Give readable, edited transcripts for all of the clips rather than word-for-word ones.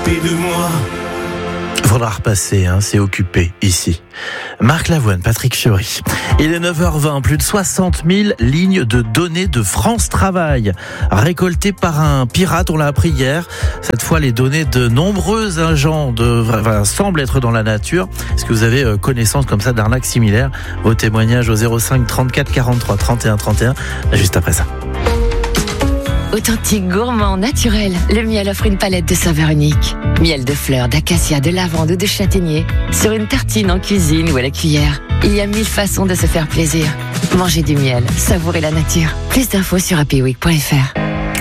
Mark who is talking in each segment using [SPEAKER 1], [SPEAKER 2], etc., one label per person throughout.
[SPEAKER 1] occupé de moi.
[SPEAKER 2] Faudra repasser, c'est occupé ici. Marc Lavoine, Patrick Fiori. Il est 9h20, plus de 60 000 lignes de données de France Travail récoltées par un pirate, on l'a appris hier. Cette fois, les données de nombreux agents semblent être dans la nature. Est-ce que vous avez connaissance comme ça d'arnaques similaires? Vos témoignages au 05 34 43 31 31, juste après ça.
[SPEAKER 3] Authentique, gourmand, naturel, le miel offre une palette de saveurs uniques. Miel de fleurs, d'acacia, de lavande ou de châtaignier. Sur une tartine, en cuisine ou à la cuillère. Il y a 1000 façons de se faire plaisir. Mangez du miel, savourez la nature. Plus d'infos sur happyweek.fr.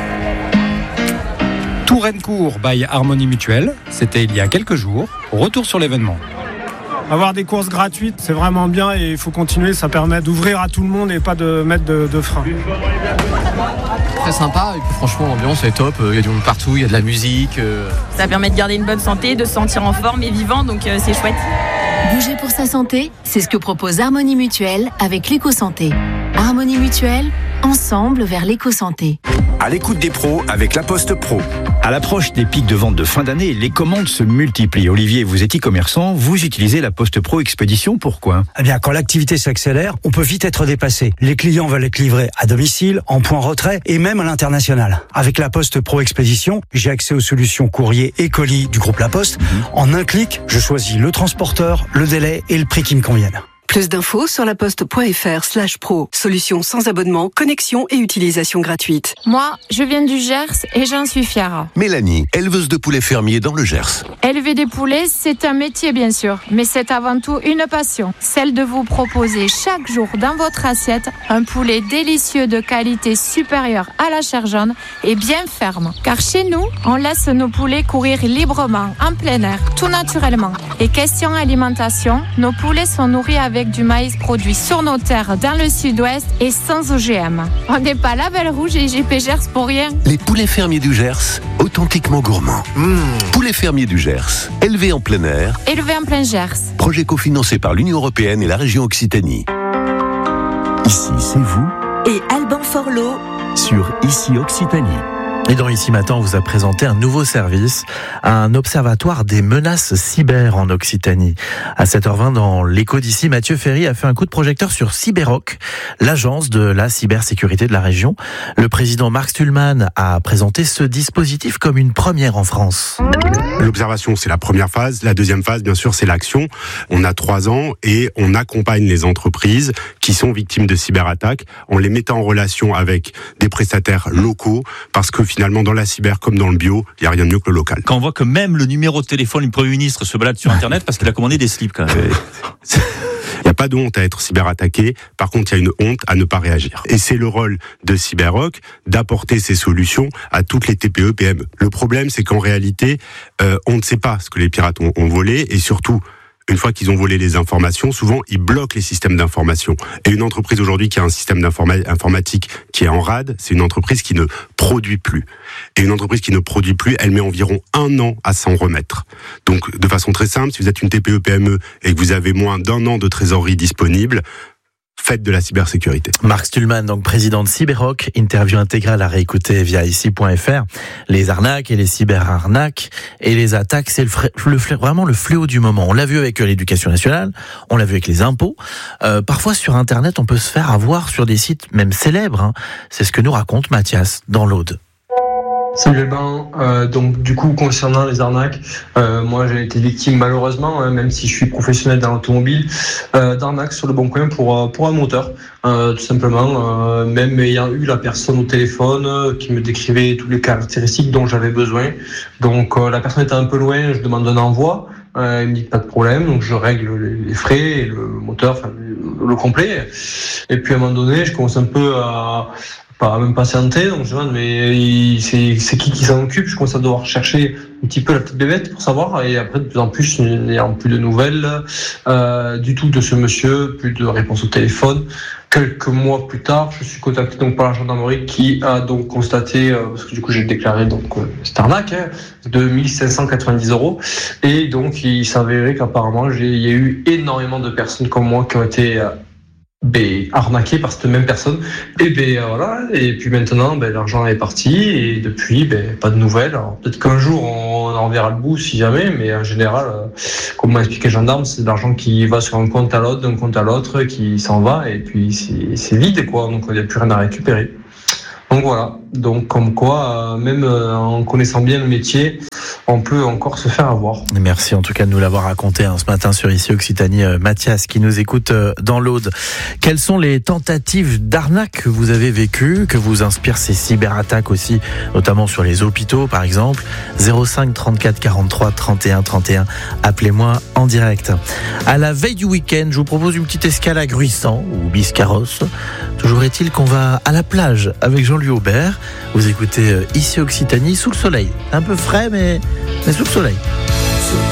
[SPEAKER 4] Touraine-Court by Harmonie Mutuelle. C'était il y a quelques jours. Retour sur l'événement.
[SPEAKER 5] Avoir des courses gratuites, c'est vraiment bien et il faut continuer. Ça permet d'ouvrir à tout le monde et pas de mettre de frein.
[SPEAKER 6] Très sympa et puis franchement l'ambiance est top, il y a du monde partout, il y a de la musique.
[SPEAKER 7] Ça permet de garder une bonne santé, de se sentir en forme et vivant, donc c'est chouette.
[SPEAKER 8] Bouger pour sa santé, c'est ce que propose Harmonie Mutuelle avec l'éco-santé. Harmonie Mutuelle, ensemble vers l'éco-santé.
[SPEAKER 9] À l'écoute des pros avec La Poste Pro. À l'approche des pics de vente de fin d'année, les commandes se multiplient. Olivier, vous êtes e-commerçant, vous utilisez La Poste Pro Expédition, pourquoi ?
[SPEAKER 10] Eh bien, quand l'activité s'accélère, on peut vite être dépassé. Les clients veulent être livrés à domicile, en point retrait et même à l'international. Avec La Poste Pro Expédition, j'ai accès aux solutions courrier et colis du groupe La Poste. En un clic, je choisis le transporteur, le délai et le prix qui me conviennent.
[SPEAKER 11] Plus d'infos sur laposte.fr/pro. Solution sans abonnement, connexion et utilisation gratuite.
[SPEAKER 12] Moi, je viens du Gers et j'en suis fière.
[SPEAKER 13] Mélanie, éleveuse de poulets fermiers dans le Gers.
[SPEAKER 12] Élever des poulets, c'est un métier bien sûr, mais c'est avant tout une passion. Celle de vous proposer chaque jour dans votre assiette un poulet délicieux de qualité supérieure à la chair jaune et bien ferme. Car chez nous, on laisse nos poulets courir librement, en plein air, tout naturellement. Et question alimentation, nos poulets sont nourris avec du maïs produit sur nos terres dans le sud-ouest et sans OGM. On n'est pas Label Rouge et GP Gers pour rien.
[SPEAKER 13] Les poulets fermiers du Gers, authentiquement gourmands. Poulets fermiers du Gers, élevés en plein air.
[SPEAKER 12] Élevés en plein Gers.
[SPEAKER 13] Projet cofinancé par l'Union Européenne et la région Occitanie. Ici, c'est vous.
[SPEAKER 14] Et Alban Forlot.
[SPEAKER 13] Sur Ici Occitanie.
[SPEAKER 2] Et dans Ici Matin, on vous a présenté un nouveau service, un observatoire des menaces cyber en Occitanie. À 7h20, dans l'écho d'ici, Mathieu Ferry a fait un coup de projecteur sur Cyberoc, l'agence de la cybersécurité de la région. Le président Marc Stühlmann a présenté ce dispositif comme une première en France.
[SPEAKER 15] L'observation, c'est la première phase. La deuxième phase, bien sûr, c'est l'action. On a 3 ans et on accompagne les entreprises qui sont victimes de cyberattaques en les mettant en relation avec des prestataires locaux parce que finalement, dans la cyber comme dans le bio, il n'y a rien de mieux que le local.
[SPEAKER 16] Quand on voit que même le numéro de téléphone du Premier ministre se balade sur Internet parce qu'il a commandé des slips, quand même.
[SPEAKER 15] Il n'y a pas de honte à être cyberattaqué. Par contre, il y a une honte à ne pas réagir. Et c'est le rôle de Cyberoc d'apporter ces solutions à toutes les TPE, PME. Le problème, c'est qu'en réalité, on ne sait pas ce que les pirates ont volé et surtout, une fois qu'ils ont volé les informations, souvent ils bloquent les systèmes d'information. Et une entreprise aujourd'hui qui a un système informatique qui est en rade, c'est une entreprise qui ne produit plus. Et une entreprise qui ne produit plus, elle met environ 1 an à s'en remettre. Donc, de façon très simple, si vous êtes une TPE-PME et que vous avez moins d'1 an de trésorerie disponible, faites de la cybersécurité.
[SPEAKER 2] Marc Stühlmann, donc président de Cyberoc, interview intégrale à réécouter via ici.fr. Les arnaques et les cyberarnaques et les attaques, c'est vraiment le fléau du moment. On l'a vu avec l'éducation nationale, on l'a vu avec les impôts. Parfois sur Internet, on peut se faire avoir sur des sites même célèbres. C'est ce que nous raconte Mathias dans l'Aude.
[SPEAKER 17] Salut Alban, donc du coup concernant les arnaques, moi j'ai été victime malheureusement, même si je suis professionnel dans l'automobile, d'arnaques sur le bon coin pour un moteur, tout simplement, même ayant eu la personne au téléphone qui me décrivait toutes les caractéristiques dont j'avais besoin. Donc la personne était un peu loin, je demande un envoi, il me dit pas de problème, donc je règle les frais et le moteur, enfin le complet. Et puis à un moment donné, je commence un peu à même patienter, donc je me demande mais c'est qui s'en occupe. Je commence à devoir chercher un petit peu la petite bébête pour savoir, et après de plus en plus, n'ayant plus de nouvelles du tout de ce monsieur, plus de réponse au téléphone. Quelques mois plus tard, je suis contacté donc par la gendarmerie qui a donc constaté, parce que du coup j'ai déclaré donc cette arnaque de 1590 €, et donc il s'avérait qu'apparemment il y a eu énormément de personnes comme moi qui ont été arnaqué par cette même personne. Et voilà. Et puis maintenant, l'argent est parti et depuis, pas de nouvelles. Alors, peut-être qu'un jour on en verra le bout si jamais, mais en général, comme m'a expliqué le gendarme, c'est de l'argent qui va sur un compte à l'autre, d'un compte à l'autre, qui s'en va et puis c'est vide quoi. Donc il n'y a plus rien à récupérer. Donc voilà. Donc comme quoi, même en connaissant bien le métier, on peut encore se faire avoir.
[SPEAKER 2] Merci en tout cas de nous l'avoir raconté ce matin sur Ici Occitanie. Mathias qui nous écoute dans l'Aude. Quelles sont les tentatives d'arnaque que vous avez vécues, que vous inspirent ces cyberattaques aussi, notamment sur les hôpitaux par exemple? 05 34 43 31 31. Appelez-moi en direct. À la veille du week-end, je vous propose une petite escale à Gruissant ou Biscarrosse. Toujours est-il qu'on va à la plage avec Jean-Louis Aubert. Vous écoutez Ici Occitanie sous le soleil. Un peu frais mais sous le soleil.